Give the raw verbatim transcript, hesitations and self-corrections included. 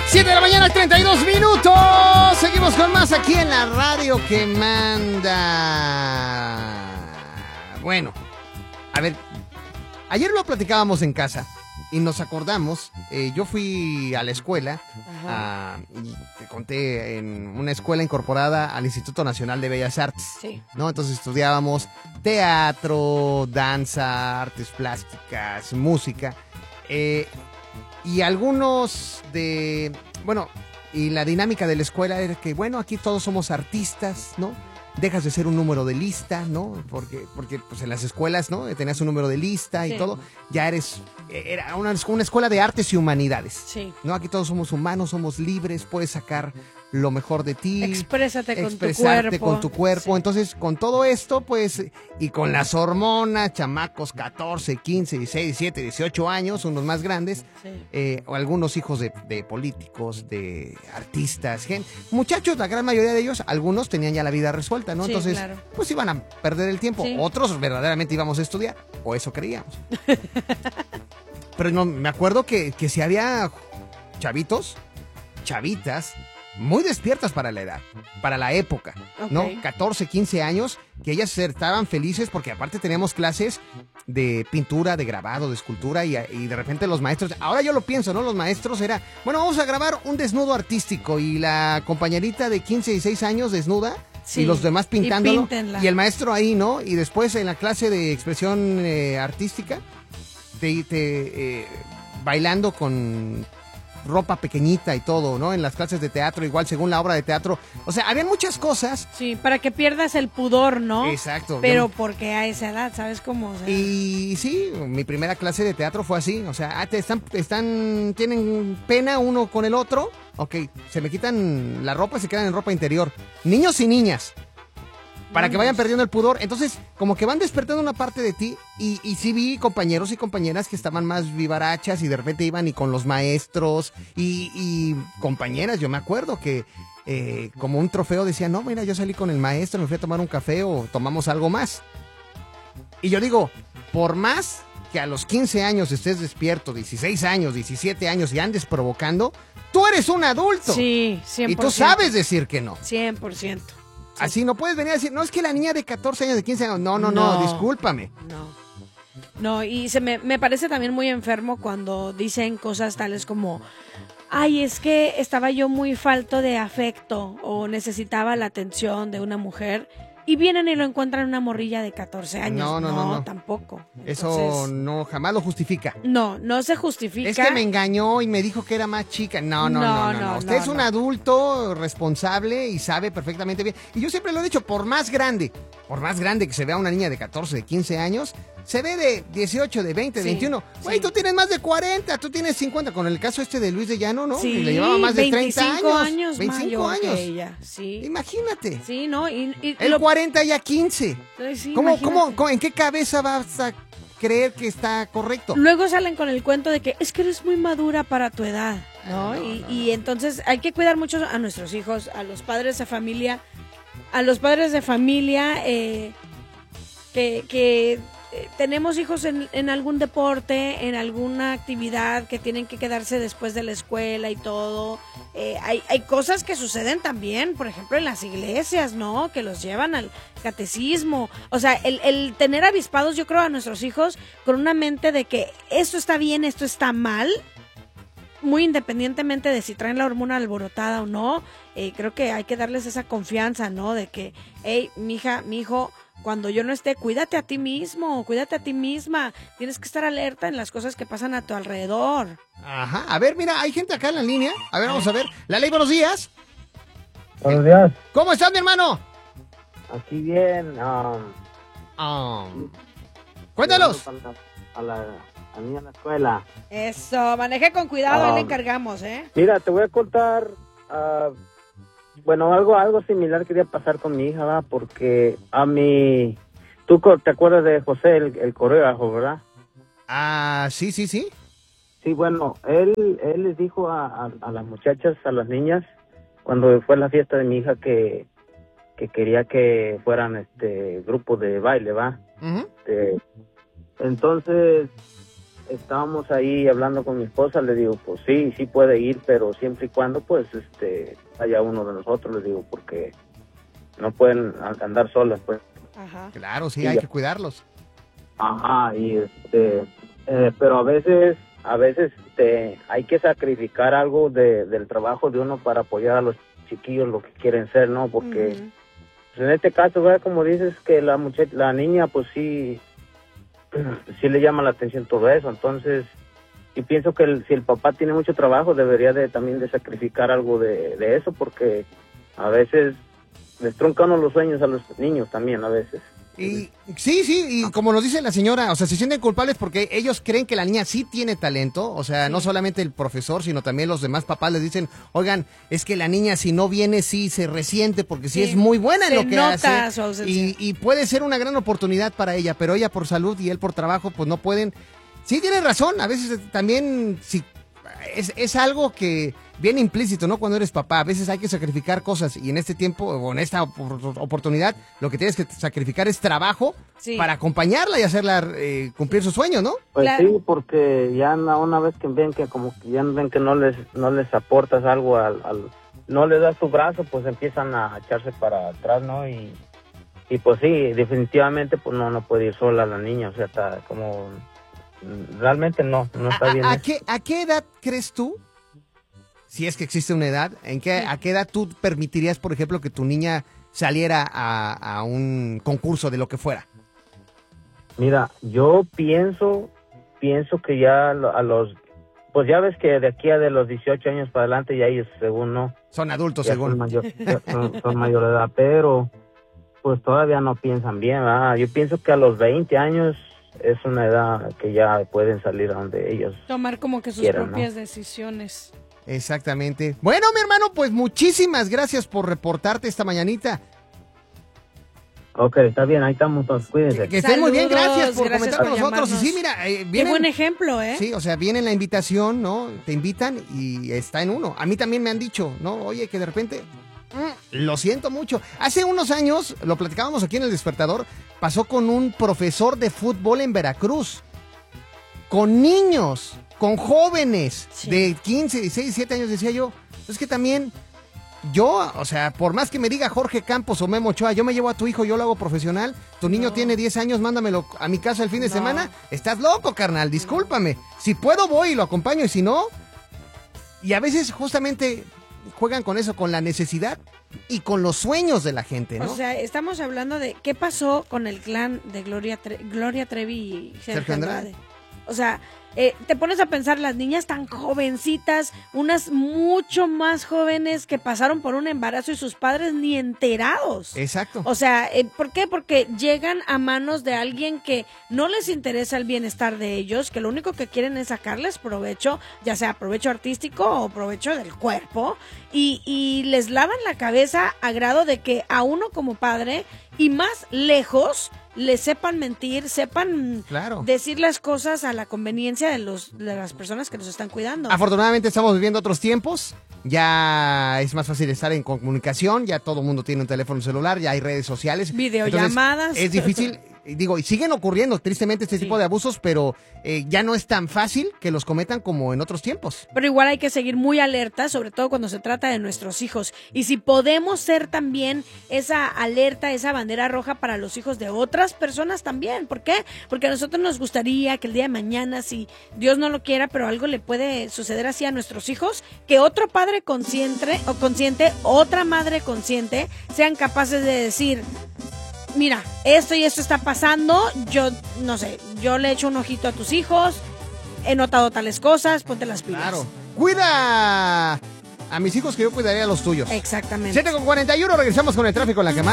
siete de la mañana, treinta y dos minutos. Seguimos con más aquí en la radio que manda. Bueno, a ver, ayer lo platicábamos en casa y nos acordamos. Eh, yo fui a la escuela a, y te conté en una escuela incorporada al Instituto Nacional de Bellas Artes. Sí. ¿No? Entonces estudiábamos teatro, danza, artes plásticas, música. Eh, y algunos de... Bueno, y la dinámica de la escuela era que, bueno, aquí todos somos artistas, ¿no? Dejas de ser un número de lista, ¿no? Porque, porque pues en las escuelas, ¿no? Tenías un número de lista y Sí. todo. Ya eres... Era una, una escuela de artes y humanidades. Sí. ¿No? Aquí todos somos humanos, somos libres, puedes sacar lo mejor de ti. Exprésate con tu expresarte cuerpo. con tu cuerpo. Sí. Entonces, con todo esto, pues, y con las hormonas, chamacos, catorce, quince, dieciséis, diecisiete, dieciocho años, unos más grandes, Sí. eh, o algunos hijos de, de políticos, de artistas, gente, muchachos, la gran mayoría de ellos, algunos tenían ya la vida resuelta, ¿no? Sí, Entonces, claro. pues iban a perder el tiempo. Sí. Otros verdaderamente íbamos a estudiar, o eso creíamos. Pero no, me acuerdo que, que si había chavitos, chavitas, muy despiertas para la edad, para la época, ¿no? Ok. catorce, quince años, que ellas estaban felices porque aparte teníamos clases de pintura, de grabado, de escultura y, y de repente los maestros, ahora yo lo pienso, ¿no? Los maestros era, bueno, vamos a grabar un desnudo artístico y la compañerita de quince, dieciséis años desnuda. Sí, Y los demás pintándolo. y píntenla. Y el maestro ahí, ¿no? Y después en la clase de expresión eh, artística, te, te, eh, bailando con ropa pequeñita y todo, ¿no? En las clases de teatro, igual según la obra de teatro. O sea, habían muchas cosas. Sí, para que pierdas el pudor, ¿no? Exacto. Pero Yo- porque a esa edad, ¿sabes cómo? O sea, Y sí, mi primera clase de teatro fue así. O sea, ah, te están, están, tienen pena uno con el otro. Ok, se me quitan la ropa y se quedan en ropa interior. Niños y niñas. Para que vayan perdiendo el pudor. Entonces, como que van despertando una parte de ti. Y, y sí vi compañeros y compañeras que estaban más vivarachas y de repente iban y con los maestros. Y, y compañeras, yo me acuerdo que eh, como un trofeo decía, no, mira, yo salí con el maestro, me fui a tomar un café o tomamos algo más. Y yo digo, por más que a los quince años estés despierto, dieciséis años, diecisiete años y andes provocando, tú eres un adulto. sí, cien Y por tú ciento. sabes decir que no. cien por ciento. Así no puedes venir a decir, no, es que la niña de catorce años, de quince años, no, no, no, No. discúlpame. No. No, y se me, me parece también muy enfermo cuando dicen cosas tales como, ay, es que estaba yo muy falto de afecto o necesitaba la atención de una mujer y vienen y lo encuentran una morrilla de catorce años. No, no, no, no. tampoco. Eso Entonces, no, jamás lo justifica. no, no se justifica. Es que me engañó y me dijo que era más chica. No, no, no, no. No, no. no, Usted no, es un no. adulto responsable y sabe perfectamente bien. Y yo siempre lo he dicho, por más grande, por más grande que se vea una niña de catorce, de quince años, se ve de dieciocho, de veinte, de Sí, veintiuno. Güey, sí. tú tienes más de cuarenta, tú tienes cincuenta. Con el caso este de Luis de Llano, ¿no? Sí, Que le llevaba más de treinta veinticinco años. años veinticinco mayor que años. ella, sí. Imagínate. Sí, ¿no? Y, y El lo- cuarenta ya quince. sí, ¿Cómo, imagínate. cómo, cómo- ¿En qué cabeza vas a creer que está correcto? Luego salen con el cuento de que es que eres muy madura para tu edad, ¿no? Ah, no, y, no, y entonces hay que cuidar mucho a nuestros hijos, a los padres de familia, a los padres de familia eh, que, que eh, tenemos hijos en, en algún deporte, en alguna actividad que tienen que quedarse después de la escuela y todo. Eh, hay, hay cosas que suceden también, por ejemplo, en las iglesias, ¿no? Que los llevan al catecismo. O sea, el, el tener avispados, yo creo, a nuestros hijos con una mente de que esto está bien, esto está mal, muy independientemente de si traen la hormona alborotada o no, eh, creo que hay que darles esa confianza, ¿no? De que, hey, mija, mijo, cuando yo no esté, cuídate a ti mismo, cuídate a ti misma. Tienes que estar alerta en las cosas que pasan a tu alrededor. Ajá. A ver, mira, hay gente acá en la línea. A ver, vamos a ver. La Ley, buenos días. Buenos días. ¿Cómo estás, mi hermano? Aquí bien. um, Um, cuéntalos. A la, a la, a la niña en la escuela. Eso, maneje con cuidado, ahí Ah. le encargamos, ¿eh? Mira, te voy a contar. ah, bueno, algo algo similar quería pasar con mi hija, ¿verdad? Porque a mi. Tú co- te acuerdas de José, el, el coreógrafo, ¿verdad? Ah, sí, sí, sí. Sí, bueno, él él les dijo a, a, a las muchachas, a las niñas, cuando fue la fiesta de mi hija que, que quería que fueran este grupo de baile, ¿va? Ujú. Este, entonces, estábamos ahí hablando con mi esposa, le digo, pues sí, sí puede ir, pero siempre y cuando pues este haya uno de nosotros, le digo, porque no pueden andar solas, pues. Ajá. Claro, sí, Sí, hay ya. que cuidarlos. Ajá, y este, eh, pero a veces, a veces este, hay que sacrificar algo de, del trabajo de uno para apoyar a los chiquillos lo que quieren ser, ¿no? Porque Ujú. pues, en este caso, ¿verdad? Como dices que la muchacha, la niña, pues sí, sí le llama la atención todo eso, entonces yo pienso que el- si el papá tiene mucho trabajo debería de también de sacrificar algo de, de eso, porque a veces les trunca uno los sueños a los niños también a veces. Y sí, sí, y como nos dice la señora, o sea, se sienten culpables porque ellos creen que la niña sí tiene talento, o sea, Sí. no solamente el profesor, sino también los demás papás les dicen, oigan, es que la niña si no viene sí se resiente porque sí, Sí, es muy buena en se lo que nota hace su ausencia. y, y puede ser una gran oportunidad para ella, pero ella por salud y él por trabajo pues no pueden. Sí, tienes razón, a veces también sí, es, es algo que viene implícito, ¿no? Cuando eres papá, a veces hay que sacrificar cosas y en este tiempo o en esta opor- oportunidad lo que tienes que sacrificar es trabajo Sí. para acompañarla y hacerla eh, cumplir sus sueños, ¿no? Pues Claro. sí, porque ya na- una vez que ven que como que ya ven que no les no les aportas algo al, al no les das tu brazo, pues empiezan a echarse para atrás, ¿no? Y y pues sí, definitivamente pues no no puede ir sola la niña, o sea, está como realmente no, no está ¿A, bien. a- a eso. qué, ¿A qué edad crees tú, si es que existe una edad, en qué, a qué edad tú permitirías, por ejemplo, que tu niña saliera a, a un concurso de lo que fuera? Mira, yo pienso pienso que ya lo- a los pues ya ves que de aquí a de los dieciocho años para adelante ya ellos según no Son adultos, ya según. son mayor, ya son, son mayor de edad, pero pues todavía no piensan bien, ¿verdad? Yo pienso que a los veinte años es una edad que ya pueden salir a donde ellos. Tomar como que sus Quieran, ¿no? propias decisiones. Exactamente. Bueno, mi hermano, pues muchísimas gracias por reportarte esta mañanita. Ok, está bien, ahí estamos todos, cuídense. Que estén muy bien, Saludos, gracias por gracias comentar con por nosotros. Y llamarnos. sí, mira, eh, Qué vienen, buen ejemplo, ¿eh? sí, o sea, viene la invitación, ¿no? Te invitan y está en uno. A mí también me han dicho, ¿no? Oye, que de repente, mm, lo siento mucho. Hace unos años, lo platicábamos aquí en El Despertador, pasó con un profesor de fútbol en Veracruz. Con niños, con jóvenes Sí. de quince, dieciséis, diecisiete años, decía yo. Es que también yo, o sea, por más que me diga Jorge Campos o Memo Ochoa, yo me llevo a tu hijo, yo lo hago profesional, tu niño No. tiene diez años, mándamelo a mi casa el fin de No. semana, estás loco, carnal, discúlpame. Si puedo voy y lo acompaño y si no, y a veces justamente juegan con eso, con la necesidad y con los sueños de la gente, ¿no? O sea, estamos hablando de qué pasó con el clan de Gloria, Tre- Gloria Trevi y Sergio Sergio Andrade. Andrade. O sea, eh, te pones a pensar, las niñas tan jovencitas, unas mucho más jóvenes que pasaron por un embarazo y sus padres ni enterados. Exacto. O sea, eh, ¿por qué? Porque llegan a manos de alguien que no les interesa el bienestar de ellos, que lo único que quieren es sacarles provecho, ya sea provecho artístico o provecho del cuerpo, y, y les lavan la cabeza a grado de que a uno como padre y más lejos le sepan mentir, sepan Claro. decir las cosas a la conveniencia de los de las personas que nos están cuidando. Afortunadamente estamos viviendo otros tiempos, ya es más fácil estar en comunicación, ya todo el mundo tiene un teléfono celular, ya hay redes sociales. Videollamadas. Entonces, es difícil, y digo, y siguen ocurriendo tristemente este Sí. tipo de abusos, pero eh, ya no es tan fácil que los cometan como en otros tiempos. Pero igual hay que seguir muy alerta, sobre todo cuando se trata de nuestros hijos. Y si podemos ser también esa alerta, esa bandera roja para los hijos de otras personas también. ¿Por qué? Porque a nosotros nos gustaría que el día de mañana, si Dios no lo quiera, pero algo le puede suceder así a nuestros hijos, que otro padre consciente o consciente, otra madre consciente, sean capaces de decir: mira, esto y esto está pasando, yo no sé, yo le echo un ojito a tus hijos, he notado tales cosas, ponte las pilas. Claro. Cuida a mis hijos que yo cuidaré a los tuyos. Exactamente. siete con cuarenta y uno, regresamos con el tráfico en la que